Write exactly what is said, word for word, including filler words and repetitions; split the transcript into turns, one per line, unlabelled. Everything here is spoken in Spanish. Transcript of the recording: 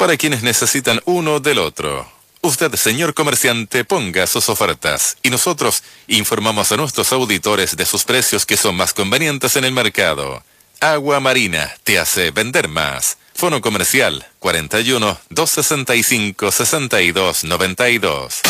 para quienes necesitan uno del otro. Usted, señor comerciante, ponga sus ofertas y nosotros informamos a nuestros auditores de sus precios que son más convenientes en el mercado. Agua Marina te hace vender más. Fono comercial cuarenta y uno, doscientos sesenta y cinco, sesenta y dos noventa y dos.